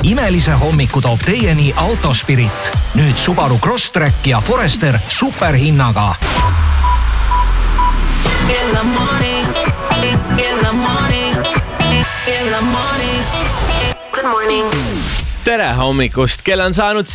Imelise hommiku toob teieni Autospirit. Nüüd Subaru Crosstrek ja Forester superhinnaga. In the morning, in the morning, in the morning. Good morning. Tere hommikust, kell on saanud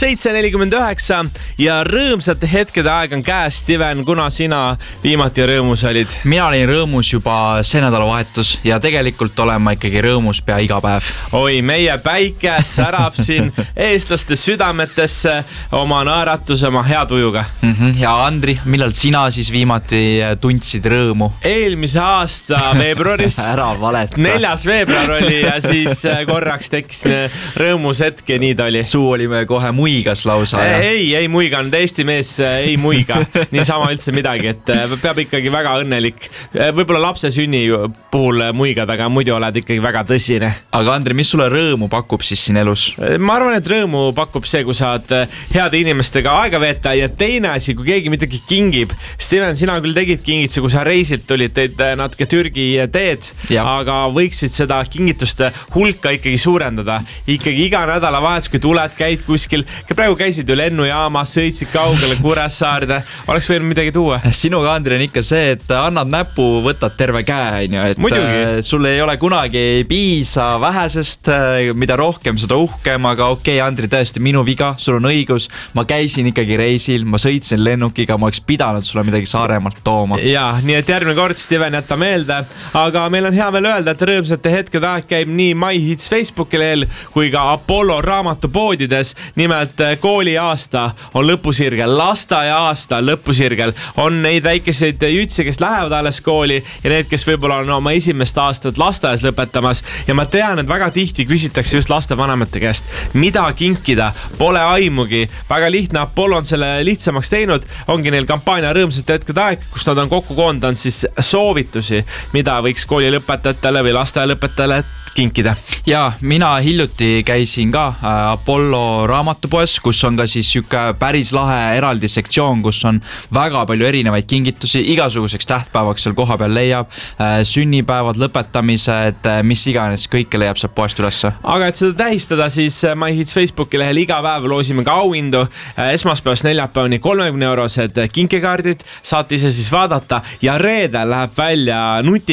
7:49 ja rõõmsate hetkede aeg on käes. Steven, kuna sina viimati rõõmus olid? Mina olin rõõmus juba see nädalavahetus ja tegelikult olen ma ikkagi rõõmus pea iga päev. Oi, meie päike särab siin eestlaste südametesse oma naeratuse, oma hea tujuga. Ja Andri, millal sina siis viimati tundsid rõõmu? Eelmise aasta veebruaris. Ära valeta. 4. veebruar oli ja siis korraks tekkis rõõmus hetk. Ja nii ta oli. Suu olime kohe muigas lausa. Ei muiganud. Eesti mees ei muiga. Niisama üldse midagi, et peab ikkagi väga õnnelik. Võib-olla lapse sünni puhul muigad, aga muidu oled ikkagi väga tõsine. Aga Andri, mis sulle rõõmu pakub siis siin elus? Ma arvan, et rõõmu pakub see, kui saad heade inimestega aega veeta ja teine asi, kui keegi midagi kingib. Steven, sina küll tegid kingituse, kui sa reisilt tulid, teid natuke Türgi teed, aga võiksid seda kingituste hulka ikkagi suurendada. Ikkagi iga nädala vahetus, kui tuled, käid kuskil. Praegu käisid ju lennujaamas, sõitsid kaugele Kuressaarde. Oleks võinud midagi tuua? Sinuga, Andri, on ikka see, et annad näpu, võtad terve käe. Muidugi. Sul ei ole kunagi piisa vähesest, mida rohkem, seda uhkem, aga okei, Andri, tõesti minu viga, sul on õigus. Ma käisin ikkagi reisil, ma sõitsin lennukiga, ma oleks pidanud sulle midagi Saaremaalt tooma. Ja, nii et järgmine kord, Steven, jätta meelde. Aga meil on hea veel öelda, et rõõmsate hetkede aeg käib nii MyHits Facebooki lehel kui ka Apollo raamatupoodides. Nimelt kooli aasta on lõpusirgel, lasteaia aasta lõpusirgel. On neid väikeseid jütsi, kes lähevad alles kooli ja need, kes võib-olla on oma esimest aastat lasteaias lõpetamas. Ja ma tean, et väga tihti küsitakse just lastevanemate käest, mida kinkida, pole aimugi. Väga lihtne, Apollo on selle lihtsamaks teinud. Ongi neil kampaania rõõmsate hetkede aeg, kus nad on kokku koondanud siis soovitusi, mida võiks kooli lõpetajatele või lasteaia lõpetajale kinkida. Ja mina hiljuti käisin ka Apollo raamatupoes, kus on ka siis päris lahe eraldi sektsioon, kus on väga palju erinevaid kingitusi, igasuguseks tähtpäevaks seal koha peal leiab, sünnipäevad, lõpetamised, mis iganes, kõike leiab seal poest ülesse. Aga et seda tähistada, siis MyHits Facebooki lehel iga päev loosime ka auhindu. Esmaspäevast neljapäevani 30-eurosed kinkekaardid, saate ise siis vaadata ja reedel läheb välja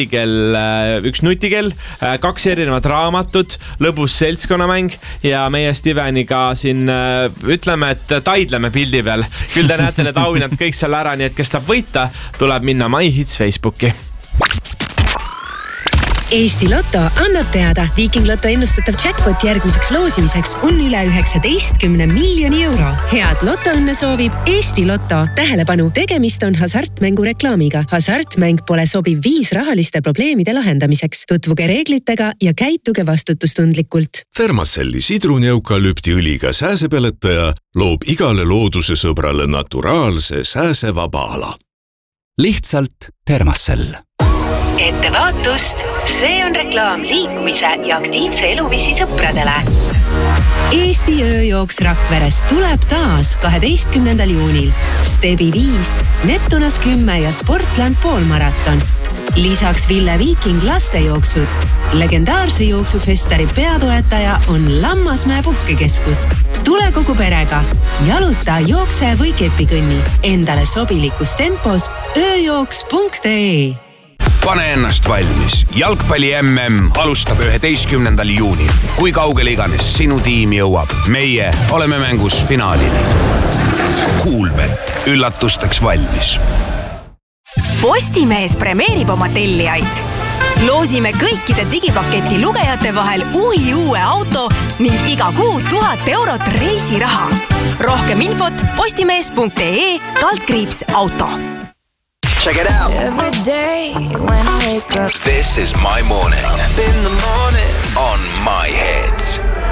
üks nutikell, 2 erinevat raamatut, lõbus seltskonnamäng ja meie Steveniga siin ütleme, et taidleme pildi peal. Küll te näete need auhinnad kõik seal ära, nii et kes tahab võita, tuleb minna MyHits Facebooki. Eesti Lotto annab teada, Viking Lotto ennustatav jackpot järgmiseks loosimiseks on üle 19 miljoni euro. Head lotoõnne soovib Eesti Lotto. Tähelepanu, tegemist on hasartmängu reklaamiga. Hasartmäng pole sobiv viis rahaliste probleemide lahendamiseks. Tutvuge reeglitega ja käituge vastutustundlikult. Thermacelli sidruni-eukalüptiõliga sääsepeletaja loob igale looduse sõbrale naturaalse sääsevaba ala. Lihtsalt Thermacell. Ettevaatust, see on reklaam liikumise ja aktiivse eluviisi sõpradele. Eesti ööjooks Rakveres tuleb taas 12. juunil. Stebi 5, Neptunas 10 ja Sportland poolmaraton. Lisaks Ville Viking lastejooksud. Legendaarse jooksufestari peatoetaja on Lammasmäe puhkekeskus. Tule kogu perega. Jaluta, jookse või kepikõnni. Endale sobilikus tempos ööjooks.ee. Pane ennast valmis. Jalgpalli MM alustab 11. juunil. Kui kaugele iganes sinu tiim jõuab, meie oleme mängus finaalini. Kuulbet, üllatusteks valmis. Postimees premeerib oma tellijaid. Loosime kõikide digipaketi lugejate vahel uue auto ning iga kuu 1000 eurot reisiraha. Rohkem infot postimees.ee/auto. Check it out. Every day when I wake up. This is my morning. Up in the morning. On My Hits.